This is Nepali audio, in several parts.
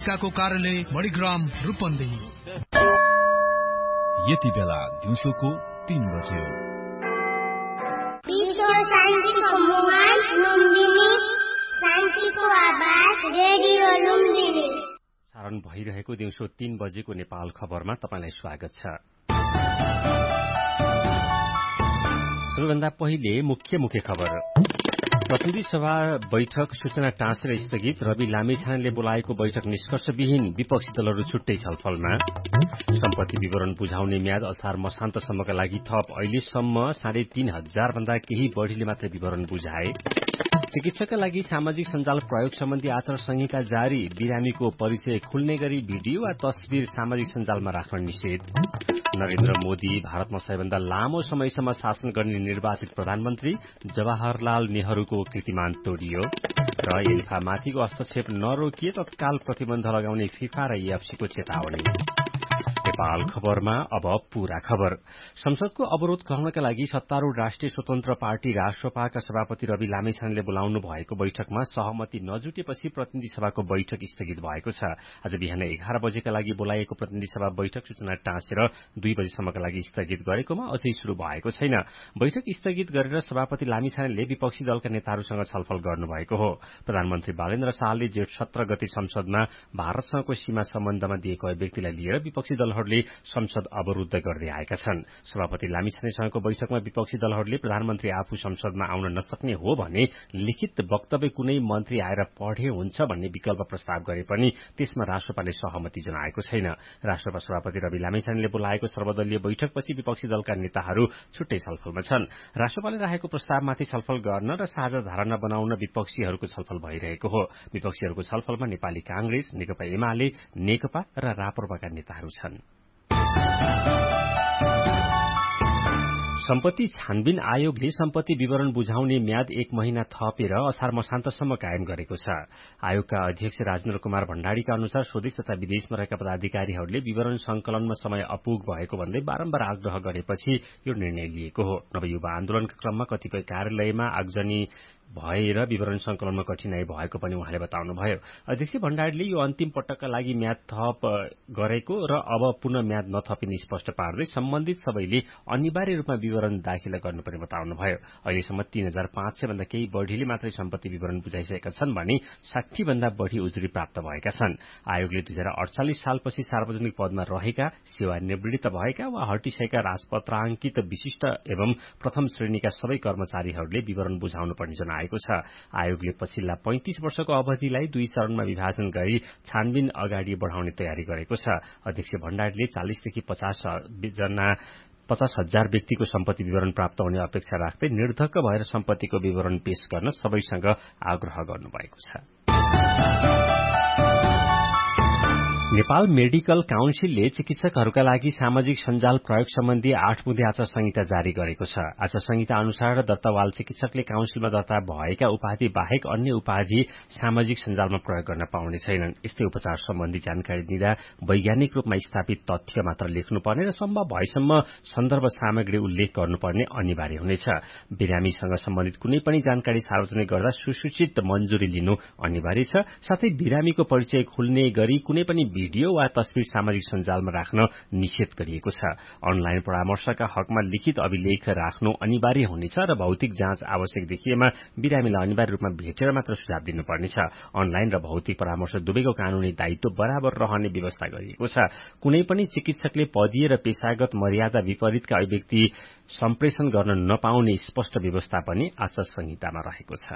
नगरपालिकाको कार्यालय मणिग्राम रूपन्देही। यति बेला दिउँसोको 3 बज्यो। सारण भइरहेको दिउँसो 3 बजेको नेपाल खबरमा तपाईलाई स्वागत छ। सबैभन्दा पहिले मुख्य खबर। प्रतिनिधि सभा बैठक सूचना टाँसेर स्थगित। रवि लामिछानेले बोलाएको बैठक निष्कर्षविहीन। विपक्षी दलहरू छुट्टै छलफलमा। सम्पत्ति विवरण बुझाउने म्याद असार मसान्तसम्मका लागि थप। अहिलेसम्म 3,500 भन्दा केही बढ़ीले मात्र विवरण बुझाए। चिकित्सकका लागि सामाजिक सञ्जाल प्रयोग सम्बन्धी आचार संहिता जारी। बिरामीको परिचय खुल्ने गरी भिडियो वा तस्बिर सामाजिक सञ्जालमा राख्न निषेध। नरेन्द्र मोदी भारतमा सबैभन्दा लामो समयसम्म शासन गर्ने निर्वाचित प्रधानमन्त्री। जवाहरलाल नेहरूको कीर्तिमान तोडियो। र एल्फामाथिको हस्तक्षेप नरोकिए तत्काल प्रतिबन्ध लगाउने फिफा र एएफसीको चेतावनी। नेपाल खबरमा अब पूरा खबर। संसदको अवरोध गर्नका लागि सत्तारूढ़ राष्ट्रिय स्वतन्त्र पार्टी राष्ट्रपाका सभापति रवि लामिछानेले बोलाउनु भएको बैठकमा सहमति नजुटेपछि प्रतिनिधि सभाको बैठक स्थगित भएको छ। आज बिहान 11 बजेका लागि बोलाइएको प्रतिनिधि सभा बैठक सूचना टाँसेर 2 बजेसम्मका लागि स्थगित गरेकोमा अझै शुरू भएको छैन। बैठक स्थगित गरेर सभापति लामिछानेले विपक्षी दलका नेताहरूसँग छलफल गर्नुभएको हो। प्रधानमन्त्री बालेन्द्र शाहले जेठ 17 गते संसदमा भारतसँगको सीमा सम्बन्धमा दिएको अभिव्यक्तिलाई लिएर विपक्षी दलहरूले संसद अवरूद्ध गर्दै आएका छन्। सभापति लामिछानेसँगको बैठकमा विपक्षी दलहरूले प्रधानमन्त्री आफू संसदमा आउन नसक्ने हो भने लिखित वक्तव्य कुनै मन्त्री आएर पढे हुन्छ भन्ने विकल्प प्रस्ताव गरे पनि त्यसमा राष्ट्रपाले सहमति जनाएको छैन। राष्ट्रपा सभापति रवि लामिछानेले बोलाएको सर्वदलीय बैठकपछि विपक्षी दलका नेताहरू छुट्टै छलफलमा छन्। राष्ट्रपाले राखेको प्रस्तावमाथि छलफल गर्न र साझा धारणा बनाउन विपक्षीहरूको छलफल भइरहेको हो। विपक्षीहरूको छलफलमा नेपाली कांग्रेस, नेकपा एमाले, नेकपा र राप्रपाका नेताहरू छन्। सम्पत्ति छानबिन आयोगले सम्पत्ति विवरण बुझाउने म्याद 1 महिना थपेर असार मसान्तसम्म कायम गरेको छ। आयोगका अध्यक्ष राजेन्द्र कुमार भण्डारीका अनुसार स्वदेश तथा विदेशमा रहेका पदाधिकारीहरूले विवरण संकलनमा समय अपुग भएको भन्दै बारम्बार आग्रह गरेपछि यो निर्णय लिएको हो। नवयुवा आन्दोलनका क्रममा कतिपय कार्यालयमा आगजनी भएर विवरण संकलनमा कठिनाई भएको पनि उहाँले बताउनुभयो। अध्यक्ष भण्डारीले यो अन्तिम पटकका लागि म्याद थप गरेको र अब पुनः म्याद नथपिने स्पष्ट पार्दै सम्बन्धित सबैले अनिवार्य रूपमा विवरण दाखिला गर्नुपर्ने बताउनुभयो। अहिलेसम्म 3,500 भन्दा केही बढ़ीले मात्रै सम्पत्ति विवरण बुझाइसकेका छन् भने 60 भन्दा बढ़ी उजुरी प्राप्त भएका छन्। आयोगले 2048 सालपछि सार्वजनिक पदमा रहेका, सेवानिवृत्त भएका वा हटिसकेका राजपत्राङ्कित विशिष्ट एवं प्रथम श्रेणीका सबै कर्मचारीहरूले विवरण बुझाउनु पर्ने जनाएको छ। आयोगले पछिल्ला 35 वर्षको अवधिलाई 2 चरणमा विभाजन गरी छानबिन अगाडि बढ़ाउने तयारी गरेको छ। अध्यक्ष भण्डारीले 40 देखि 50,000 व्यक्तिको सम्पत्ति विवरण प्राप्त हुने अपेक्षा राख्दै निर्धक्क भएर सम्पत्तिको विवरण पेश गर्न सबैसँग आग्रह गर्नुभएको छ। नेपाल मेडिकल काउन्सिलले चिकित्सकहरूका लागि सामाजिक सञ्जाल प्रयोग सम्बन्धी 8 बुँदे आचार संहिता जारी गरेको छ। आचार संहिता अनुसार दत्तावाल चिकित्सकले काउन्सिलमा दर्ता भएका उपाधि बाहेक अन्य उपाधि सामाजिक सञ्जालमा प्रयोग गर्न पाउने छैनन्। यस्तै उपचार सम्बन्धी जानकारी दिँदा वैज्ञानिक रूपमा स्थापित तथ्य मात्र लेख्नुपर्ने र सम्भव भएसम्म सन्दर्भ सामग्री उल्लेख गर्नुपर्ने अनिवार्य हुनेछ। बिरामीसँग सम्बन्धित कुनै पनि जानकारी सार्वजनिक गर्दा सुसूचित मञ्जुरी लिनु अनिवार्य छ। साथै बिरामीको परिचय खुल्ने गरी कुनै पनि भिडियो वा तस्बिर सामाजिक सञ्जालमा राख्न निषेध गरिएको छ। अनलाइन परामर्शका हकमा लिखित अभिलेख राख्नु अनिवार्य हुनेछ र भौतिक जाँच आवश्यक देखिएमा बिरामीलाई अनिवार्य रूपमा भेटेर मात्र सुझाव दिनुपर्नेछ। अनलाइन र भौतिक परामर्श दुवैको कानूनी दायित्व बराबर रहने व्यवस्था गरिएको छ। कुनै पनि चिकित्सकले पदीय र पेशागत मर्यादा विपरीतका अभिव्यक्ति सम्प्रेषण गर्न नपाउने स्पष्ट व्यवस्था पनि आचार संहितामा रहेको छ।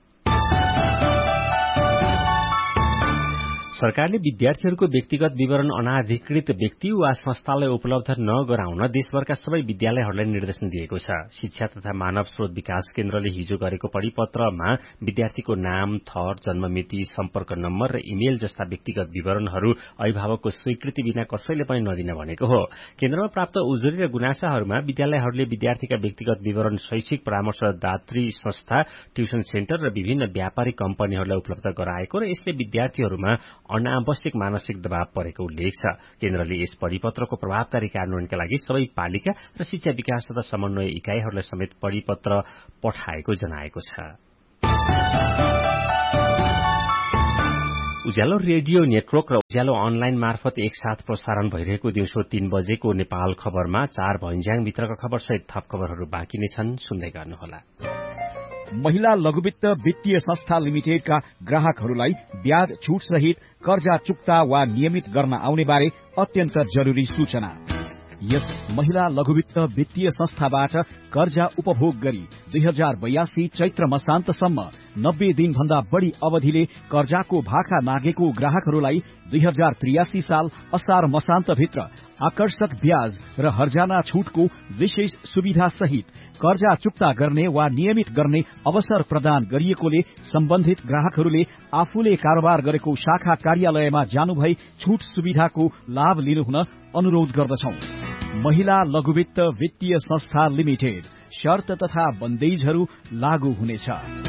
सरकारले विद्यार्थीहरूको व्यक्तिगत विवरण अनाधिकृत व्यक्ति वा संस्थालाई उपलब्ध नगराउन देशभरका सबै विद्यालयहरूलाई निर्देशन दिएको छ। शिक्षा तथा मानव स्रोत विकास केन्द्रले हिजो गरेको परिपत्रमा विद्यार्थीको नाम, थर, जन्ममिति, सम्पर्क नम्बर र इमेल जस्ता व्यक्तिगत विवरणहरू अभिभावकको स्वीकृति बिना कसैले पनि नदिन भनेको हो। केन्द्रमा प्राप्त उजुरी र गुनासाहरूमा विद्यालयहरूले विद्यार्थीका व्यक्तिगत विवरण शैक्षिक परामर्शदात्री संस्था, ट्युसन सेन्टर र विभिन्न व्यापारिक कम्पनीहरूलाई उपलब्ध गराएको र यसले विद्यार्थीहरूमा अनावश्यक मानसिक दबाव परेको उल्लेख छ। केन्द्रले यस परिपत्रको प्रभावकारी कार्यान्वयनका लागि सबै पालिका र शिक्षा विकास तथा समन्वय इकाइहरूलाई समेत परिपत्र पठाएको जनाएको छ। उज्यालो रेडियो नेटवर्क र उज्यालो अनलाइन मार्फत एकसाथ प्रसारण भइरहेको दिउँसो 3 बजेको नेपाल खबरमा 4 भइन्ज्याङ भित्रका खबर सहित थप खबरहरू बाँकी नै छन्, सुन्दै गर्नुहोला। महिला लघुवित्त वित्तीय संस्था लिमिटेडका ग्राहकहरूलाई ब्याज छूट सहित कर्जा चुक्ता वा नियमित गर्न आउने बारे अत्यन्त जरुरी सूचना। यस महिला लघुवित्त वित्तीय संस्थाबाट कर्जा उपभोग गरी 2082 चैत्र मसान्तसम्म 90 दिनभन्दा बढ़ी अवधिले कर्जाको भाका नागेको ग्राहकहरूलाई 2083 साल असार मसान्तभित्र आकर्षक ब्याज र हर्जाना छूटको विशेष सुविधा सहित कर्जा चुक्ता गर्ने वा नियमित गर्ने अवसर प्रदान गरिएकोले सम्बन्धित ग्राहकहरूले आफूले कारोबार गरेको शाखा कार्यालयमा जानुभई छूट सुविधाको लाभ लिनुहुन अनुरोध गर्दछौं। महिला लघुवित्त वित्तीय संस्था लिमिटेड, शर्त तथा बन्देजहरू लागू हुनेछ।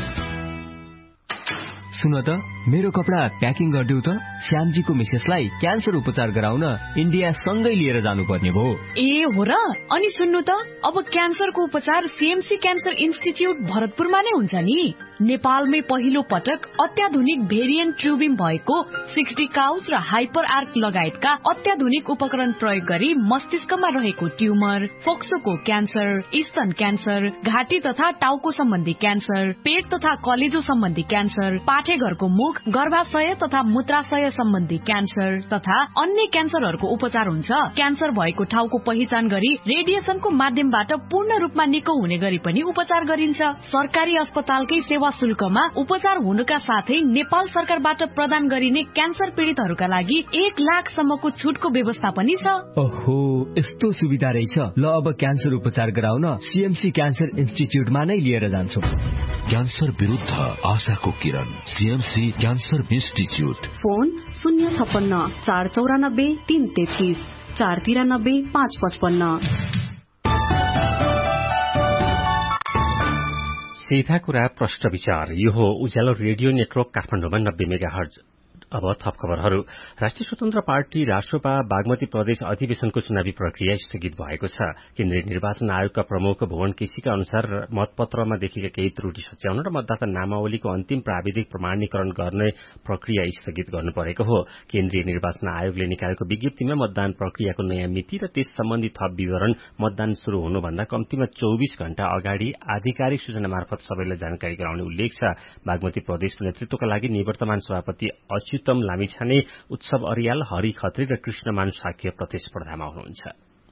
सुन त, मेरो कपडा प्याकिङ गरिदेऊ त। श्यामजीको मिसेसलाई क्यान्सर उपचार गराउन इन्डिया सँगै लिएर जानुपर्ने भयो। ए हो र? अनि सुन्नु त, अब क्यान्सरको उपचार सीएमसी क्यान्सर इन्स्टिच्युट भरतपुरमा नै हुन्छ नि। नेपालमै पहिलो पटक अत्याधुनिक भेरिएन्ट ट्युबिङ भएको 60 काउस र हाइपर आर्क लगायतका अत्याधुनिक उपकरण प्रयोग गरी मस्तिष्कमा रहेको ट्युमर, फोक्सोको क्यान्सर, स्तन क्यान्सर, घाँटी तथा टाउको सम्बन्धी क्यान्सर, पेट तथा कलेजो सम्बन्धी क्यान्सर, पाठेघरको मुख, गर्भाशय तथा मूत्राशय सम्बन्धी क्यान्सर तथा अन्य क्यान्सरहरूको उपचार हुन्छ। क्यान्सर भएको ठाउँको पहिचान गरी रेडिएसनको माध्यमबाट पूर्ण रूपमा निको हुने गरी पनि उपचार गरिन्छ। सरकारी अस्पतालकै सेवा शुल्कमा उपचार हुनुका साथै नेपाल सरकारबाट प्रदान गरिने क्यान्सर पीड़ितहरूका लागि 1 लाखसम्मको छुटको व्यवस्था पनि छ। ओहो, यस्तो सुविधा रहेछ। ल, अब क्यान्सर उपचार गराउन सीएमसी क्यान्सर इन्स्टिच्युटमा नै लिएर जान्छु। क्यान्सर विरुद्ध आशाको किरण, सीएमसी क्यान्सर इन्स्टिच्युट। फोन 056 494 333 493 555। सीधा कुरा प्रश्न विचार। यो हो उज्यालो रेडियो नेटवर्क काठमाडौँमा 90 मेगाहर्ज। अब थप खबरहरू। राष्ट्रिय स्वतन्त्र पार्टी रासोपा बागमती प्रदेश अधिवेशनको चुनावी प्रक्रिया स्थगित भएको छ। केन्द्रीय निर्वाचन आयोगका प्रमुख भुवन केसीका अनुसार मतपत्रमा देखिएका केही त्रुटि सच्याउन र मतदाता नामावलीको अन्तिम प्राविधिक प्रमाणीकरण गर्ने प्रक्रिया स्थगित गर्नु परेको हो। केन्द्रीय निर्वाचन आयोगले निकालेको विज्ञप्तिमा मतदान प्रक्रियाको नयाँ मिति र त्यस सम्बन्धी थप विवरण मतदान शुरू हुनुभन्दा कम्तीमा 24 घण्टा अगाडि आधिकारिक सूचना मार्फत सबैलाई जानकारी गराउने उल्लेख छ। बागमती प्रदेशको नेतृत्वका लागि निवर्तमान सभापति अच्युतम लामिछाने, उत्सव अरियाल, हरि खत्री र कृष्णमान साक्य प्रतिस्पर्धामा हुनुहुन्छ।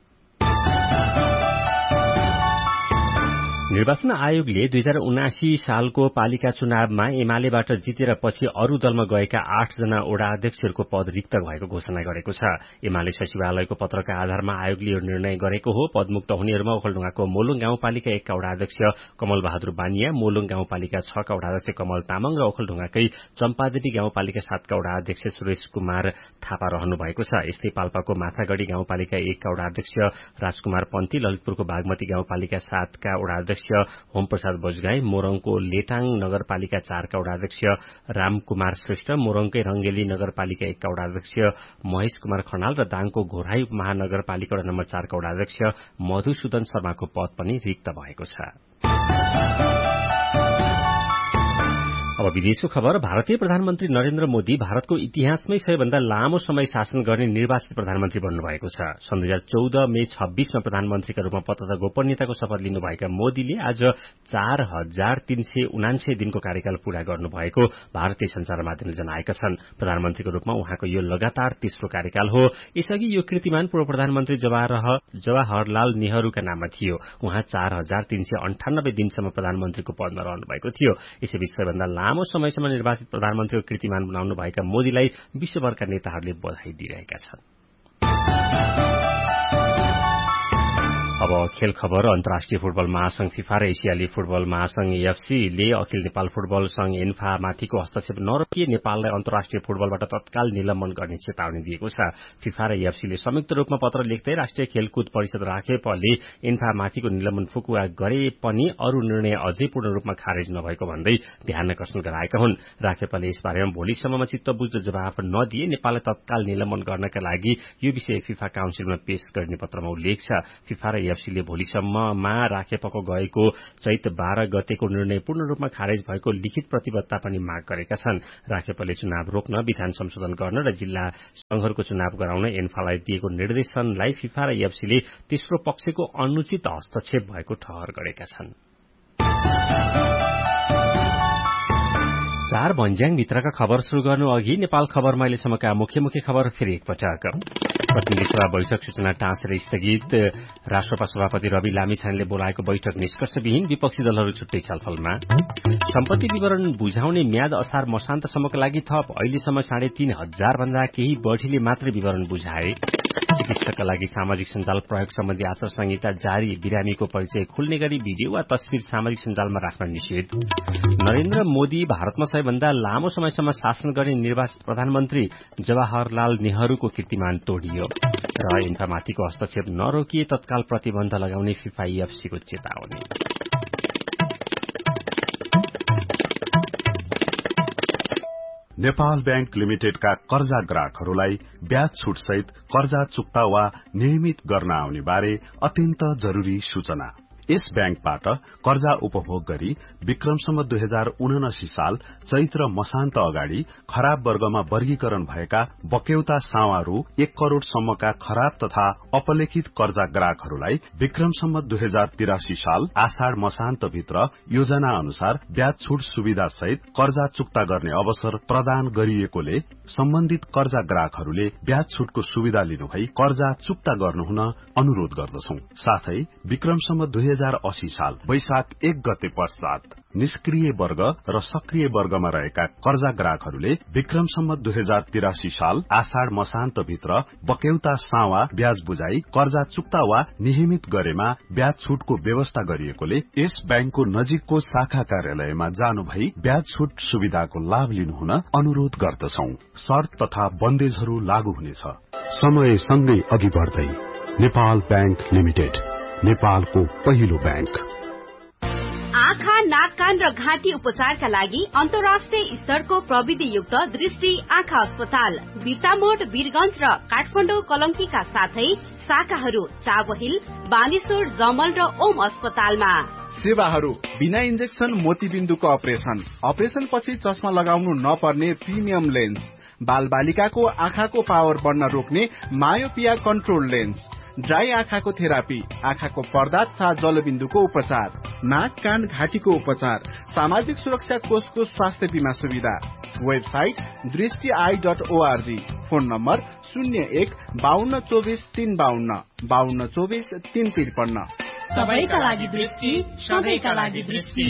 निर्वाचन आयोगले 2079 सालको पालिका चुनावमा एमालेबाट जितेर पछि अरू दलमा गएका 8 जना वडा अध्यक्षहरूको पद रिक्त भएको घोषणा गरेको छ। एमाले सचिवालयको पत्रका आधारमा आयोगले यो निर्णय गरेको हो। पदमुक्त हुनेहरूमा ओखलढुङ्गाको मोलुङ गाउँपालिका 1 का वडा अध्यक्ष कमल बहादुर बानिया, मोलुङ गाउँपालिका 6 का वडा अध्यक्ष कमल तामाङ र ओखलढुङ्गाकै चम्पादेवी गाउँपालिका 7 का वडा अध्यक्ष सुरेश कुमार थापा रहनु भएको छ। यस्तै पाल्पाको माथागढ़ी गाउँपालिका 1 का वडा अध्यक्ष राजकुमार पन्ती, ललितपुरको बागमती गाउँपालिका 7 का वडा अध्यक्ष होम प्रसाद बजगाई, मोरङको लेटाङ नगरपालिका 4 का वडा अध्यक्ष रामकुमार श्रेष्ठ, मोरङकै रंगेली नगरपालिका 1 का वडा अध्यक्ष महेश कुमार खनाल र दाङको घोराई महानगरपालिका वडा नम्बर 4 का वडा अध्यक्ष मधुसूदन शर्माको पद पनि रिक्त भएको छ। अब विदेशको खबर। भारतीय प्रधानमन्त्री नरेन्द्र मोदी भारतको इतिहासमै सबैभन्दा लामो समय शासन गर्ने निर्वाचित प्रधानमन्त्री बन्नुभएको छ। सन् 2014 मे 26 मा प्रधानमन्त्रीका रूपमा पद तथा गोपनीयताको शपथ लिनुभएका मोदीले आज 4379 दिनको कार्यकाल पूरा गर्नुभएको भारतीय संचार माध्यमले जनाएका छन्। प्रधानमन्त्रीको रूपमा उहाँको यो लगातार तेस्रो कार्यकाल हो। यसअघि यो कीर्तिमान पूर्व प्रधानमन्त्री जवाहरलाल नेहरूका नाममा थियो। उहाँ 4398 दिनसम्म प्रधानमन्त्रीको पदमा रहनुभएको थियो। यसैबीच सबैभन्दा लामो समयसम्म निर्वाचित प्रधानमन्त्रीको कीर्तिमान बनाउनु भएका मोदीलाई विश्वभरका नेताहरूले बधाई दिइरहेका छन्। अब खेल खबर। अन्तर्राष्ट्रिय फुटबल महासंघ फिफा र एसियाली फुटबल महासंघ एएफसीले अखिल नेपाल फुटबल संघ एन्फा माथिको हस्तक्षेप नरोकिए नेपाललाई अन्तर्राष्ट्रिय फुटबलबाट तत्काल निलम्बन गर्ने चेतावनी दिएको छ। फिफा र एएफसीले संयुक्त रूपमा पत्र लेख्दै राष्ट्रिय खेलकुद परिषद राखेपले एन्फा माथिको निलम्बन फुकुवा गरे पनि अरू निर्णय अझै पूर्ण रूपमा खारेज नभएको भन्दै ध्यान आकर्षण गराएका हुन्। राखेपले यसबारेमा भोलिसम्ममा चित्त बुझ्दो जवाफ नदिए नेपाललाई तत्काल निलम्बन गर्नका लागि यो विषय फिफा काउन्सिलमा पेश गर्ने पत्रमा उल्लेख छ। फिफा र एफसीले भोलिसम्ममा राखेपको गएको चैत 12 गतेको निर्णय पूर्ण रूपमा खारेज भएको लिखित प्रतिबद्धता पनि माग गरेका छन्। राखेपले चुनाव रोक्न, विधान संशोधन गर्न र जिल्ला संघहरूको चुनाव गराउन एन्फालाई दिएको निर्देशनलाई फिफा र एफसीले तेस्रो पक्षको अनुचित हस्तक्षेप भएको ठहर गरेका छन्। 4 भन्ज्याङ भित्रका खबर शुरू गर्नु अघि नेपाल खबरमा अहिलेसम्मका मुख्य खबर फेरि एकपटक। प्रतिनिधि सभा बैठक सूचना टाँसेर स्थगित। राष्ट्रपा सभापति रवि लामिछानेले बोलाएको बैठक निष्कर्षविहीन, विपक्षी दलहरू छुट्टै छलफलमा। सम्पत्ति विवरण बुझाउने म्याद असार मसान्तसम्मका लागि थप। अहिलेसम्म 3,500 भन्दा केही बढ़ीले मात्रै विवरण बुझाए। चिकित्सकका लागि सामाजिक सञ्जाल प्रयोग सम्बन्धी आचार संहिता जारी। बिरामीको परिचय खुल्ने गरी भिडियो वा तस्विर सामाजिक सञ्जालमा राख्न निषेध। नरेन्द्र मोदी भारतमा सबैभन्दा लामो समयसम्म शासन गर्ने निर्वाचित प्रधानमन्त्री। जवाहरलाल नेहरूको कीर्तिमान तोडियो। र इन्फामाथिको हस्तक्षेप नरोकिए तत्काल प्रतिबन्ध लगाउने फिफा एफसीको चेतावनी। नेपाल बैंक लिमिटेडका कर्जा ग्राहकहरूलाई ब्याज छुटसहित कर्जा चुक्ता वा नियमित गर्न आउने बारे अत्यन्त जरूरी सूचना। यस बैंकबाट कर्जा उपभोग गरी विक्रमसम्म 2079 साल चैत्र मसान्त अगाडि खराब वर्गमा वर्गीकरण भएका बक्यौता सावा रु 1 करोड़ सम्मका खराब तथा अपलेखित कर्जा ग्राहकहरूलाई विक्रमसम्म 2083 साल आषाढ़ मसान्त भित्र योजना अनुसार ब्याज छुट सुविधा सहित कर्जा चुक्ता गर्ने अवसर प्रदान गरिएकोले सम्बन्धित कर्जा ग्राहकहरूले ब्याज छुटको सुविधा लिनुभई कर्जा चुक्ता गर्नुहुन अनुरोध गर्दछौं। साथै विक्रमसम्म 2080 साल वैशाख 1 गते पश्चात निष्क्रिय वर्ग र सक्रिय वर्गमा रहेका कर्जा ग्राहकहरूले विक्रमसम्म 2083 साल आषाढ़ मसान्त भित्र बक्यौता सावा ब्याज बुझाई कर्जा चुक्ता वा नियमित गरेमा ब्याज छुटको व्यवस्था गरिएकोले यस बैंकको नजिकको शाखा कार्यालयमा जानु भई ब्याज छुट सुविधाको लाभ लिनुहुन अनुरोध गर्दछौं। शर्त तथा बन्देजहरू लागू हुनेछ। समय सँगै अघि बढ्दै नेपाल बैंक लिमिटेड, नेपालको पहिलो बैंक। आँखा, नाक, कान र घाँटी उपचारका लागि अन्तर्राष्ट्रिय स्तरको प्रविधियुक्त दृष्टि आँखा अस्पताल बिर्तामोड, वीरगंज र काठमाडौँ कलंकीका साथै शाखाहरू चाबहिल, बानेश्वर, जमल र ओम अस्पतालमा। सेवाहरू बिना इन्जेक्सन मोतीबिन्दुको अपरेसन पछि चस्मा लगाउनु नपर्ने प्रिमियम लेन्स, बाल बालिकाको आँखाको पावर बढ्न रोक्ने मायोपिया कन्ट्रोल लेन्स, ड्राई आँखाको थेरापी, आँखाको पर्दा तथा जलबिन्दुको उपचार, नाक, कान, घाँटीको उपचार, सामाजिक सुरक्षा कोषको स्वास्थ्य बीमा सुविधा। वेबसाइट दृष्टि.org। Phone number 01-5224-352, 5224-353। सबैका लागि दृष्टि, सबैका लागि दृष्टि।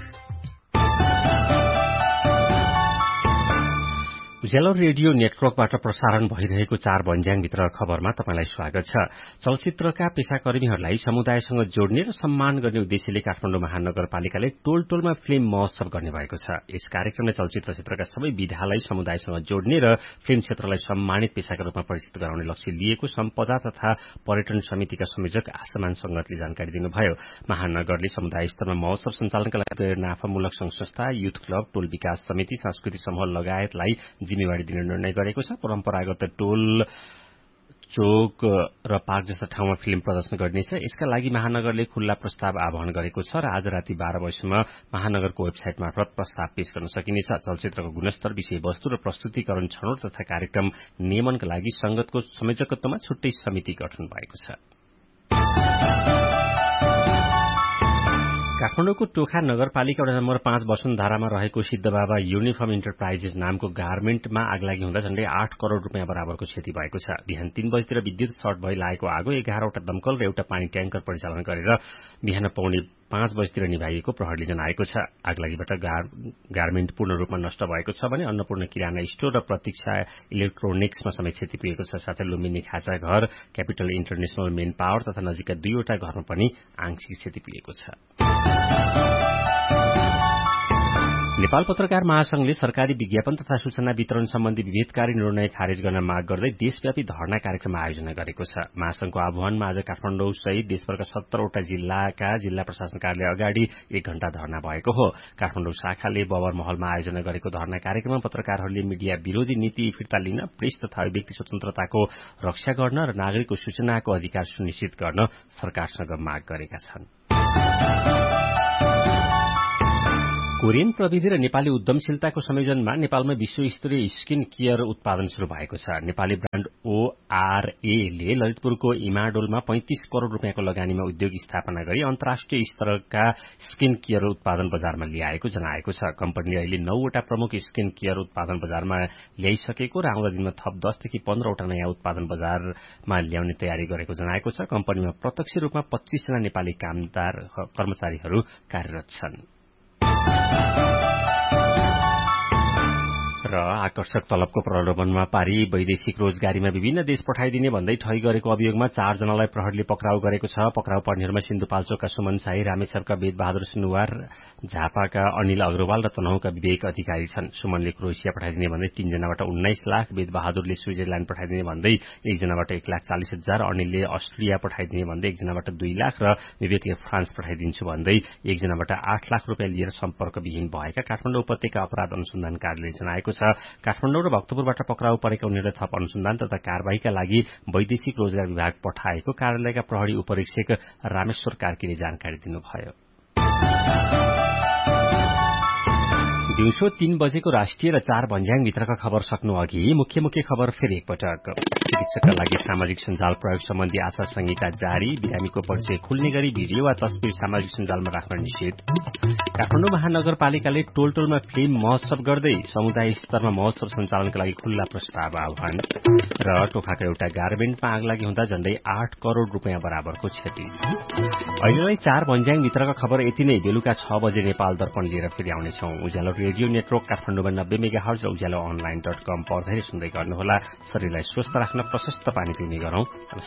उज्यालो रेडियो नेटवर्कबाट प्रसारण भइरहेको 4 भन्ज्याङभित्र खबरमा तपाईलाई स्वागत छ। चलचित्रका पेशाकर्मीहरूलाई समुदायसँग जोड्ने र सम्मान गर्ने उद्देश्यले काठमाडौँ महानगरपालिकाले टोल टोलमा फिल्म महोत्सव गर्ने भएको छ। यस कार्यक्रमले चलचित्र क्षेत्रका सबै विधालाई समुदायसँग जोड्ने र फिल्म क्षेत्रलाई सम्मानित पेशाका रूपमा परिचित गराउने लक्ष्य लिएको सम्पदा तथा पर्यटन समितिका संयोजक आसमान संगतले जानकारी दिनुभयो। महानगरले समुदाय स्तरमा महोत्सव सञ्चालनका लागि नाफामूलक संघ संस्था, युथ क्लब, टोल विकास समिति, सांस्कृतिक समूह लगायतलाई जिम्मेवारी दिने निर्णय गरेको छ। परम्परागत टोल, चोक र पार्क जस्ता ठाउँमा फिल्म प्रदर्शन गरिनेछ। यसका लागि महानगरले खुल्ला प्रस्ताव आह्वान गरेको छ र आज राति 12 बजेसम्म महानगरको वेबसाइट मार्फत प्रस्ताव पेश गर्न सकिनेछ। चलचित्रको गुणस्तर, विषयवस्तु र प्रस्तुतिकरण छनौट तथा कार्यक्रम नियमनका लागि संगतको संयोजकत्वमा छुट्टै समिति गठन भएको छ। काठमाडौँको टोखा नगरपालिका वडा नम्बर 5 वसुन्धरामा रहेको सिद्धबाबा युनिफर्म इन्टरप्राइजेस नामको गार्मेन्टमा आगलागी हुँदा झण्डै 8 करोड़ रुपियाँ बराबरको क्षति भएको छ। बिहान 3 बजेतिर विद्युत सर्ट भई लागेको आगो 11वटा दमकल र एउटा पानी ट्याङ्कर परिचालन गरेर बिहान पौने 5 बजेतिर निभाइएको प्रहरीले जनाएको छ। आगलागीबाट गार्मेन्ट पूर्ण रूपमा नष्ट भएको छ भने अन्नपूर्ण किराना स्टोर र प्रतीक्षा इलेक्ट्रोनिक्समा समेत क्षति पुगेको छ। साथै लुम्बिनी खाँचा घर, क्यापिटल इन्टरनेशनल मेन पावर तथा नजिकका 2वटा घरमा पनि आंशिक क्षति पुगेको छ। नेपाल पत्रकार महासंघले सरकारी विज्ञापन तथा सूचना वितरण सम्बन्धी विभेदकारी निर्णय खारेज गर्न माग गर्दै देशव्यापी धरना कार्यक्रम आयोजना गरेको छ। महासंघको आह्वानमा आज काठमाडौँ सहित देशभरका 17वटा जिल्लाका जिल्ला प्रशासन कार्यालय अगाडि 1 घण्टा धरना भएको हो। काठमाडौँ शाखाले बबर महलमा आयोजना गरेको धरना कार्यक्रममा पत्रकारहरूले मीडिया विरोधी नीति फिर्ता लिन, प्रेस तथा व्यक्ति स्वतन्त्रताको रक्षा गर्न र नागरिकको सूचनाको अधिकार सुनिश्चित गर्न सरकारसँग माग गरेका छन्। कोरियन प्रविधि र नेपाली उद्यमशीलताको संयोजनमा नेपालमा विश्वस्तरीय स्किन केयर उत्पादन शुरू भएको छ। नेपाली ब्राण्ड ORA ले ललितपुरको इमाडोलमा 35 करोड़ रुपियाँको लगानीमा उद्योग स्थापना गरी अन्तर्राष्ट्रिय स्तरका स्किन केयर उत्पादन बजारमा ल्याएको जनाएको छ। कम्पनीले अहिले 9वटा प्रमुख स्किन केयर उत्पादन बजारमा ल्याइसकेको र आउँदा दिनमा थप 10 देखि 15वटा नयाँ उत्पादन बजारमा ल्याउने तयारी गरेको जनाएको छ। कम्पनीमा प्रत्यक्ष रूपमा 25 जना नेपाली कामदार कर्मचारीहरू कार्यरत छन्। र आकर्षक तलबको प्रलोभनमा पारी वैदेशिक रोजगारीमा विभिन्न देश पठाइदिने भन्दै ठगी गरेको अभियोगमा 4 जनालाई प्रहरीले पक्राउ गरेको छ। पक्राउ पर्नेहरूमा सिन्धुपाल्चोकका सुमन शाही, रामेछापका वेदबहादुर सुनुवार, झापाका अनिल अग्रवाल र तनहुका विवेक अधिकारी छन्। सुमनले क्रोएसिया पठाइदिने भन्दै 3 जनाबाट 19 लाख, वेदबहादुरले स्विजरल्याण्ड पठाइदिने भन्दै 1 जनाबाट 1,40,000, अनिलले अस्ट्रिया पठाइदिने भन्दै 1 जनाबाट 2 लाख र विवेकले फ्रान्स पठाइदिन्छु भन्दै 1 जनाबाट 8 लाख रुपियाँ लिएर सम्पर्कविहीन भएका काठमाडौँ उपत्यका अपराध अनुसन्धान कार्यालयले जनाएको छ। काठमाडौँ र भक्तपुरबाट पक्राउ परेका उनीहरूले थप अनुसन्धान तथा कारवाहीका लागि वैदेशिक रोजगार विभाग पठाएको कार्यालयका प्रहरी उपरीक्षक रामेश्वर कार्कीले जानकारी दिनुभयो। दिउँसो 3 बजेको राष्ट्रिय र 4 भन्ज्याङ भित्रका खबर सक्नु अघि मुख्य खबर फेरि एकपटक। चिकित्सकका लागि सामाजिक सञ्जाल प्रयोग सम्बन्धी आचार संहिता जारी, बिरामीको परिचय खुल्ने गरी भिडियो वा तस्बिर सामाजिक सञ्जालमा राख्न निषेध। काठमाडौँ महानगरपालिकाले टोल फिल्म महोत्सव गर्दै समुदाय स्तरमा महोत्सव सञ्चालनका लागि खुल्ला प्रस्ताव आह्वान। र टोखाका एउटा गार्मेन्टमा आग लागि हुँदा झण्डै 8 करोड़ रुपियाँ बराबरको क्षति। अहिलेलाई 4 भन्ज्याङ भित्रका खबर यति नै। बेलुका 6 बजे नेपाल दर्पण लिएर फेरि आउनेछौं। उज्यालो रेडियो नेटवर्क काठमाडौँमा 90 मेगाहर्ज र उज्यालो अनलाइन.com पढ्दै सुन्दै गर्नुहोला। शरीरलाई स्वस्थ राख्न प्रशस्त पानी पिउने गरौं।